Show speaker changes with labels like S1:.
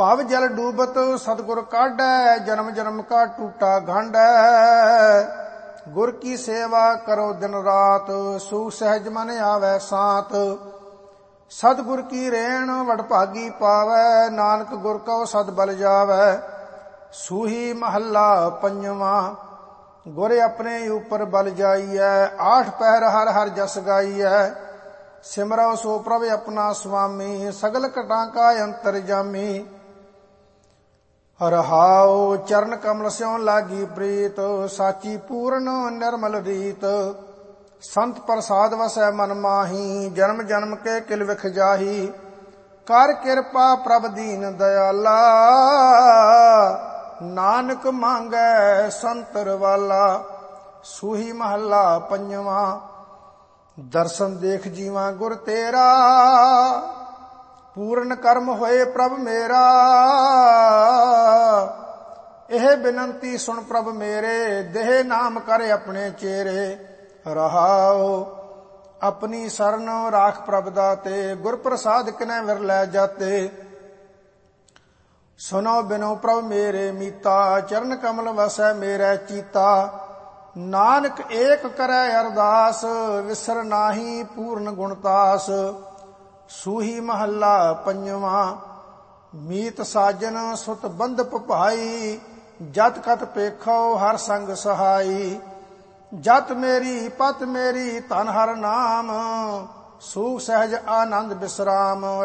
S1: ਭਵ ਜਲ ਡੂਬਤ ਸਤਿਗੁਰ ਕਾਢੈ, ਜਨਮ ਜਨਮ ਕਾ ਟੂਟਾ ਗੰਢੈ। ਗੁਰ ਕੀ ਸੇਵਾ ਕਰੋ ਦਿਨ ਰਾਤ, ਸੁਖ ਸਹਿਜ ਮਨ ਆਵੈ ਸਾਤ। ਸਤਿਗੁਰ ਕੀ ਰੇਣ ਵਡਭਾਗੀ ਪਾਵੈ, ਨਾਨਕ ਗੁਰ ਕਉ ਸਦ ਬਲ ਜਾਵੈ। ਸੂਹੀ ਮਹੱਲਾ ਪੰਜਵਾਂ। ਗੁਰ ਆਪਣੇ ਉਪਰ ਬਲ ਜਾਈਐ, ਆਠ ਪਹਿਰ ਹਰ ਹਰ ਜਸ ਗਾਈਐ। ਸਿਮਰਉ ਸੋ ਪ੍ਰਭ ਆਪਣਾ ਸੁਆਮੀ, ਸਗਲ ਘਟਾਂ ਕਾ ਅੰਤਰਜਾਮੀ। ਰਹਾਉ ਚਰਨ ਕਮਲ ਸਿਉ ਲਾਗੀ ਪ੍ਰੀਤ, ਸਾਚੀ ਪੂਰਨ ਨਿਰਮਲ ਰੀਤ। ਸੰਤ ਪ੍ਰਸਾਦ ਵਸੈ ਮਨ ਮਾਹੀ, ਜਨਮ ਜਨਮ ਕੇ ਕਿਲ ਵਿਖ ਜਾਹੀ। ਕਰ ਕਿਰਪਾ ਪ੍ਰਭ ਦੀਨ ਦਇਆਲਾ, ਨਾਨਕ ਮੰਗੈ ਸੰਤਰ ਵਾਲਾ। ਸੂਹੀ ਮਹੱਲਾ ਪੰਜਵਾਂ। ਦਰਸ਼ਨ ਦੇਖ ਜੀਵਾਂ ਗੁਰ ਤੇਰਾ, ਪੂਰਨ ਕਰਮ ਹੋਏ ਪ੍ਰਭ ਮੇਰਾ। ਇਹ ਬਿਨੰਤੀ ਸੁਣ ਪ੍ਰਭ ਮੇਰੇ, ਦੇਹ ਨਾਮ ਕਰ ਆਪਣੇ ਚੇਰੇ। ਰਹਾਉ ਆਪਣੀ ਸਰਨ ਰਾਖ ਪ੍ਰਭ ਦਾਤੇ, ਗੁਰ ਪ੍ਰਸਾਦ ਕਿਨੈ ਵਿਰਲੇ ਜਾਤੇ। ਸੁਨੋ ਬਿਨੋ ਪ੍ਰਭ ਮੇਰੇ ਮੀਤਾ, ਚਰਨ ਕਮਲ ਵਸੈ ਮੇਰੇ ਚੀਤਾ। ਨਾਨਕ ਏਕ ਕਰੈ ਅਰਦਾਸ, ਵਿਸਰ ਨਾਹੀ ਪੂਰਨ ਗੁਣਤਾਸ। ਸੂਹੀ ਮਹੱਲਾ ਪੰਜਵਾਂ। ਮੀਤ ਸਾਜਨ ਸੁਤ ਬੰਧਪ ਭਾਈ, ਜਤ ਕਤ ਪੇਖੋ ਹਰ ਸੰਗ ਸਹਾਈ। ਜਤ ਮੇਰੀ ਪਤ ਮੇਰੀ ਧਨ ਹਰ ਨਾਮ, ਸੁਖ ਸਹਿਜ ਆਨੰਦ ਬਿਸਰਾਮ।